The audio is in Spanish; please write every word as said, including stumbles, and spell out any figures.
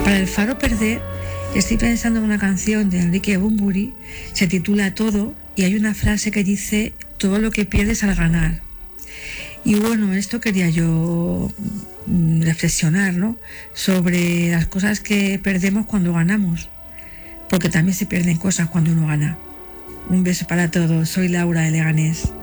Para el Faro Perder, estoy pensando en una canción de Enrique Bunbury, se titula Todo, y hay una frase que dice: todo lo que pierdes al ganar. Y bueno, esto quería yo reflexionar, ¿no?, sobre las cosas que perdemos cuando ganamos, porque también se pierden cosas cuando uno gana. Un beso para todos, soy Laura de Leganés.